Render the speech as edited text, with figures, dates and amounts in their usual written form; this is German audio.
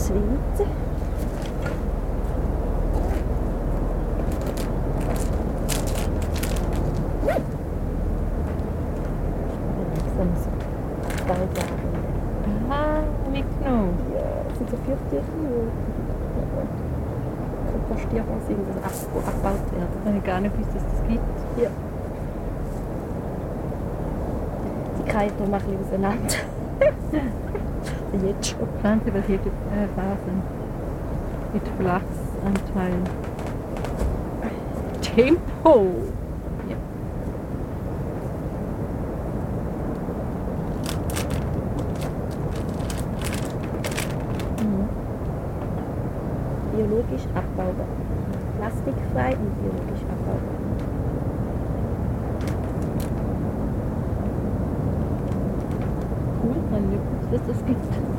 Schweiz. Aha, mitgenommen. Ja, das sind so Fürchtücher, die kompostierbar sind, also abgebaut werden. Ich habe gar nicht gewusst, dass das gibt. Ja. Sie fallen darum ein bisschen auseinander. Jetzt schon. Pflanzenbasierte Phasen mit Flachsanteil. Tempo! Ja. Biologisch abbaubar. Plastikfrei und biologisch abbaubar. Cool, dann nicht gewusst, dass das gibt.